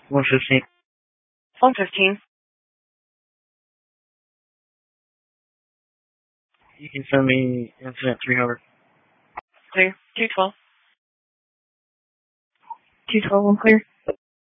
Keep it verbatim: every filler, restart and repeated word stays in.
one fifteen. one fifteen. You can send me incident three hundred. Clear. two twelve. two twelve, one clear.